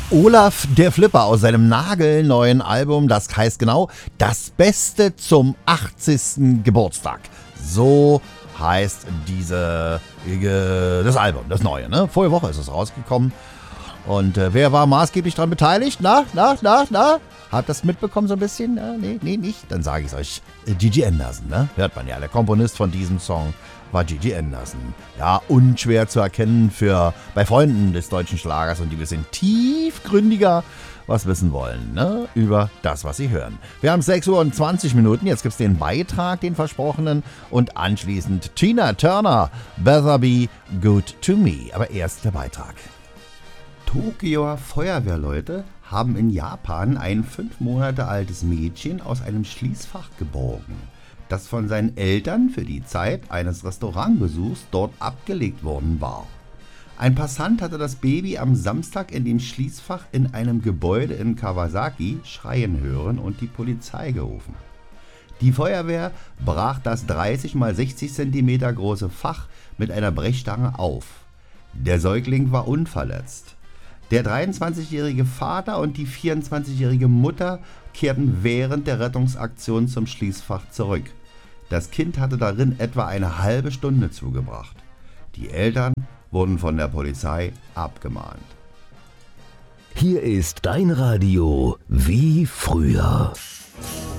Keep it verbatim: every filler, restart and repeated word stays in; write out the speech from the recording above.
Olaf der Flipper aus seinem nagelneuen Album, das heißt genau Das Beste zum achtzigsten Geburtstag. So heißt diese, äh, das Album, das neue, ne? Vorige Woche ist es rausgekommen. Und äh, wer war maßgeblich daran beteiligt? Na, na, na, na? Habt das mitbekommen so ein bisschen? Äh, nee, nee, nicht? Dann sage ich es euch. Äh, Gigi Anderson, ne? Hört man ja. Der Komponist von diesem Song war Gigi Anderson. Ja, unschwer zu erkennen für bei Freunden des deutschen Schlagers und die ein bisschen tiefgründiger was wissen wollen, ne? Über das, was sie hören. Wir haben sechs Uhr und zwanzig Minuten. Jetzt gibt es den Beitrag, den versprochenen. Und anschließend Tina Turner, Better Be Good to Me. Aber erst der Beitrag. Tokioer Feuerwehrleute haben in Japan ein fünf Monate altes Mädchen aus einem Schließfach geborgen, das von seinen Eltern für die Zeit eines Restaurantbesuchs dort abgelegt worden war. Ein Passant hatte das Baby am Samstag in dem Schließfach in einem Gebäude in Kawasaki schreien hören und die Polizei gerufen. Die Feuerwehr brach das dreißig mal sechzig Zentimeter große Fach mit einer Brechstange auf. Der Säugling war unverletzt. Der dreiundzwanzigjährige Vater und die vierundzwanzigjährige Mutter kehrten während der Rettungsaktion zum Schließfach zurück. Das Kind hatte darin etwa eine halbe Stunde zugebracht. Die Eltern wurden von der Polizei abgemahnt. Hier ist dein Radio wie früher.